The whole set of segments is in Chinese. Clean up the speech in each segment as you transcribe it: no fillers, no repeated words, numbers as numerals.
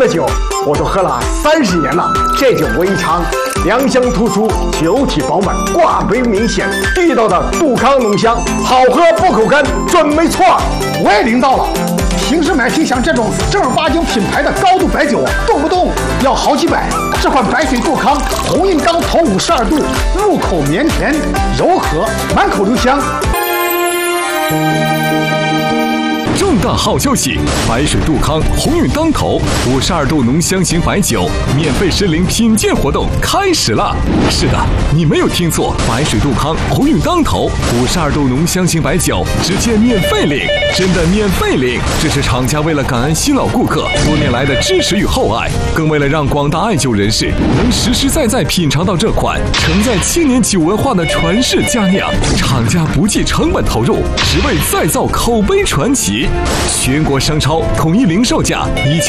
的酒我都喝了30年了，这酒我一尝，良香突出，酒体饱满，挂杯明显，地道的杜康浓香，好喝不口干，准没错。 我也领到了。平时买像这种正儿八经品牌的高度白酒啊，动不动要好几百。这款白水杜康红运当头52度，入口绵甜柔和，满口留香。 重大好消息！白水杜康鸿运当头52度浓香型白酒免费10领品鉴活动开始了。是的，你没有听错，白水杜康鸿运当头52度浓香型白酒直接免费领，真的免费领！这是厂家为了感恩新老顾客多年来的支持与厚爱，更为了让广大爱酒人士能实实在在品尝到这款承载千年酒文化的传世佳酿，厂家不计成本投入，只为再造口碑传奇。全国商超统一零售价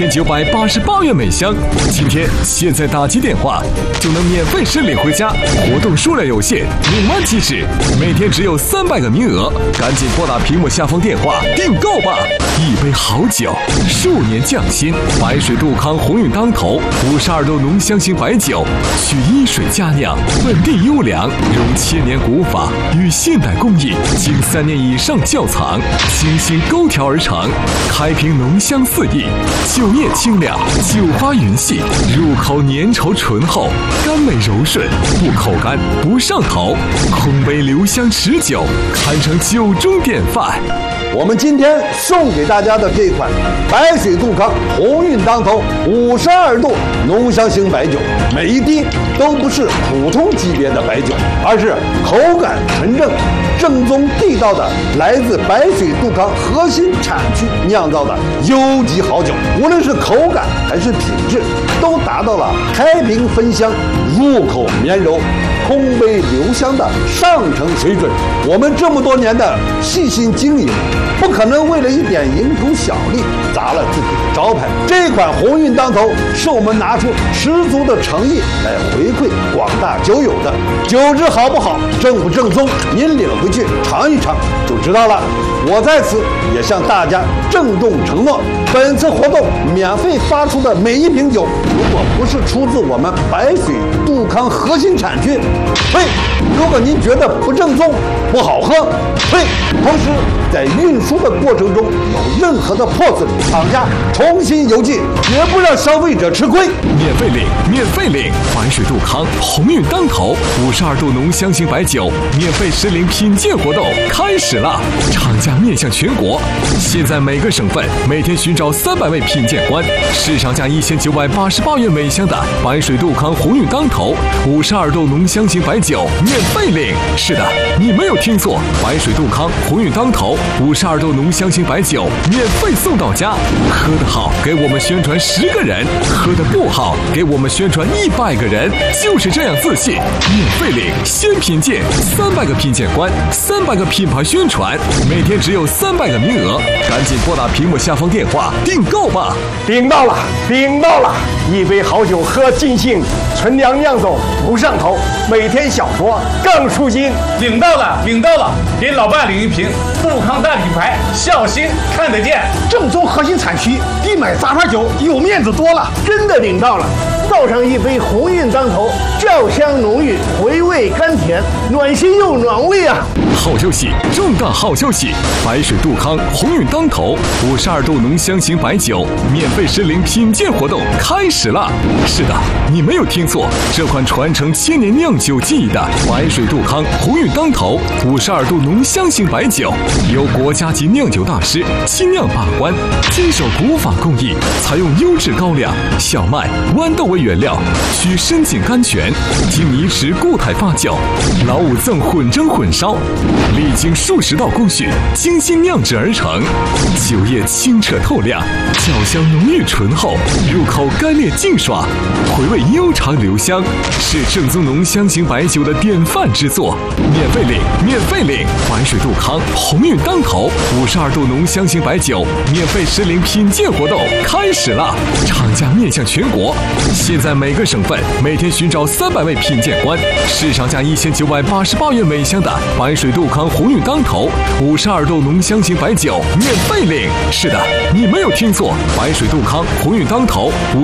1988元每箱，现在打击电话就能免费申领回家，活动数量有限，领完即止，每天只有300个名额，赶紧拨打屏幕下方电话订购吧！一杯好酒，数年匠心，白水杜康鸿运当头52度浓香型白酒，取一水佳酿，本地优良，融千年古法与现代工艺，经3年以上窖藏，精心勾调而成，开瓶浓香四溢，酒液清亮，酒花匀细，入口粘稠醇厚，甘美柔顺，不口干，不上头，空杯留香持久，堪称酒中典范。 我们今天送给大家的这款白水杜康鸿运当头52度浓香型白酒，每一滴都不是普通级别的白酒，而是口感纯正、正宗地道的来自白水杜康核心产区酿造的优级好酒，无论是口感还是品质，都达到了开瓶分香、入口绵柔、空杯留香的上乘水准。我们这么多年的细心经营，不可能为了一点蝇头小利砸了自己的招牌。这款鸿运当头是我们拿出十足的诚意来回馈广大酒友的，酒质好不好，正不正宗，您领回去尝一尝就知道了。我在此也向大家郑重承诺，本次活动免费发出的每一瓶酒，如果不是出自我们白水杜康核心产区，退；如果您觉得不正宗、不好喝，退。同时在运输的过程中有任何的破损，厂家重新邮寄，绝不让消费者吃亏。 免费领，免费领！白水杜康鸿运当头52度浓香型白酒免费10领品鉴活动开始了，厂家面向全国，现在每个省份每天寻找300位品鉴官，市场价1988元每箱的白水杜康鸿运当头52度浓香型白酒免费领。是的，你没有听错，白水杜康鸿运当头52度浓香型白酒免费送到家。喝得好，给我们宣传10个人；喝得不好，给我们宣传100个人。就是这样自信，免费领，先品鉴，300个品鉴官，300个品牌宣传，每天只有300个名额，赶紧拨打屏幕下方电话订购吧！ 领到了，领到了！一杯好酒喝尽兴，纯粮酿走不上头，每天小酌更舒心。 领到了，领到了！给老伴领一瓶杜康大品牌，孝心看得见， 正宗核心产区，比买杂牌酒有面子多了。 真的领到了！倒上一杯鸿运当头，窖香浓郁，回味甘甜，暖心又暖胃啊！ 好消息，重大好消息！白水杜康鸿运当头52度浓香型白酒免费10领品鉴活动开始了。是的，你没有听错，这款传承千年酿酒技艺的白水杜康鸿运当头52度浓香型白酒，由国家级酿酒大师精酿把关，坚守古法工艺，采用优质高粱、小麦、豌豆为原料，取深井甘泉，经泥池固态发酵，老五赠混蒸混烧，历经数10道工序，精心酿制而成。酒液清澈透亮，酒香浓郁醇厚，入口干裂净爽，回味悠长留香，是正宗浓香型白酒的典范之作。免费领，免费领！白水杜康鸿运当头52度浓香型白酒免费10领品鉴活动开始了，厂家面向全国，现在每个省份每天寻找300位品鉴官，市场价1988元每箱的白水杜康鸿运当头52度浓香型白酒免费领。是的，你没有听错，白水杜康鸿运当头